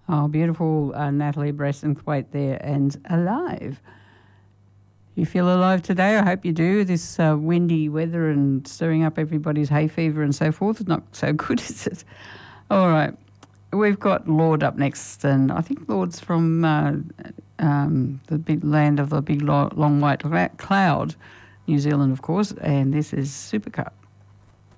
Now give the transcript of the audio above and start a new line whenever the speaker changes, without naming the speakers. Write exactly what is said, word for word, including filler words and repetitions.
Oh, beautiful uh, Natalie Braithwaite there, and Alive. You feel alive today? I hope you do. This uh, windy weather and stirring up everybody's hay fever and so forth is not so good, is it? All right. We've got Lord up next, and I think Lord's from uh, um, the big land of the big lo- long white cloud, New Zealand, of course, and this is Supercar.